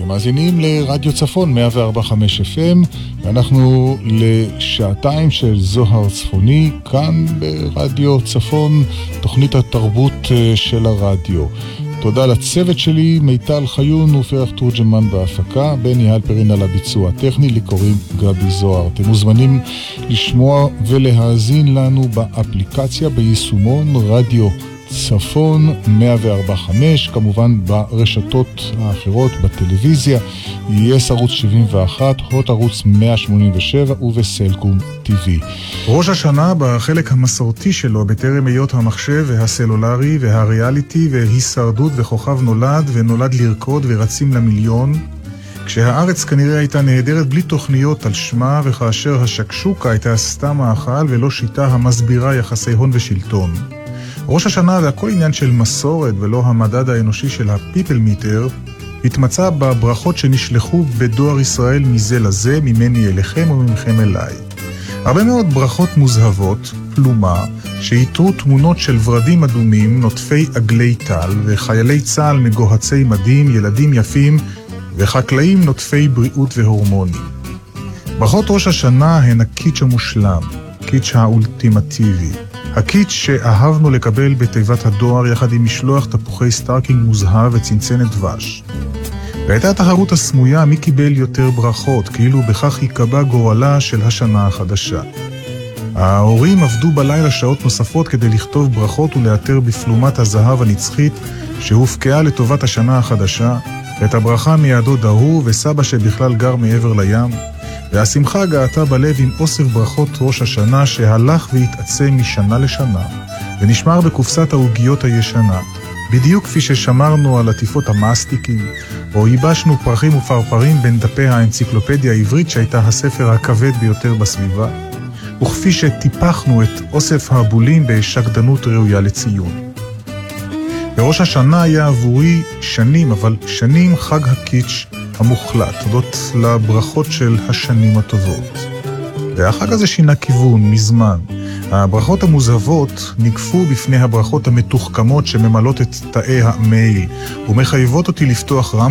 אתם מאזינים לרדיו צפון 104.5 FM, ואנחנו לשעתיים של זוהר צפוני, כאן ברדיו צפון, תוכנית התרבות של הרדיו. תודה לצוות שלי, מיטל חיון ופרח תורג'מן בהפקה, בני הלפרין על הביצוע הטכני, לי קוראים גבי זוהר. אתם מוזמנים לשמוע ולהאזין לנו באפליקציה, ביישומון רדיו צפון 104.5, כמובן ברשתות האחרות, בטלוויזיה, יס ערוץ 71, הוט ערוץ 187 ובסלקום TV. ראש השנה בחלק המסורתי שלו, בטרם היות המחשב והסלולרי והריאליטי והישרדות וכוכב נולד ונולד לרקוד ורצים למיליון, כשהארץ כנראה הייתה נהדרת בלי תוכניות על שמה, וכאשר השקשוקה הייתה סתם האכל ולא שיטה המסבירה יחסי הון ושלטון. ראש השנה, והכל עניין של מסורת ולא המדד האנושי של הפיפל מיטר, התמצא בברכות שנשלחו בדואר ישראל מזה לזה, ממני אליכם וממכם אליי. הרבה מאוד ברכות מוזהבות, פלומה, שיתרו תמונות של ורדים אדומים, נוטפי עגלי טל, וחיילי צהל מגוהצי מדים, ילדים יפים, וחקלאים נוטפי בריאות והורמונים. ברכות ראש השנה הן הקיץ' המושלם, קיץ' האולטימטיבי. הקיץ' שאהבנו לקבל בתיבת הדואר יחד עם משלוח תפוחי סטארקינג מוזהב וצנצנת דבש. והייתה התחרות הסמויה מי קיבל יותר ברכות, כאילו בכך יקבע גורלה של השנה החדשה. ההורים עבדו בלילה שעות נוספות כדי לכתוב ברכות ולאתר בפלומת הזהב הנצחית שהופקעה לטובת השנה החדשה, ואת הברכה מידו דהו וסבא שבכלל גר מעבר לים, והשמחה גאתה בלב עם אוסף ברכות ראש השנה שהלך והתעצם משנה לשנה, ונשמר בקופסת העוגיות הישנה, בדיוק כפי ששמרנו על עטיפות המאסטיקים, או ייבשנו פרחים ופרפרים בין דפי האנציקלופדיה העברית שהייתה הספר הכבד ביותר בסביבה, וכפי שטיפחנו את אוסף הבולים בשקדנות ראויה לציון. בראש השנה היה עבורי שנים, אבל שנים חג הקיץ' המוחלט, תודות לברכות של השנים הטובות. והחג הזה שינה כיוון מזמן. הברכות המוזהבות נקפו בפני הברכות המתוחכמות שממלאות את תאי המייל, ומחייבות אותי לפתוח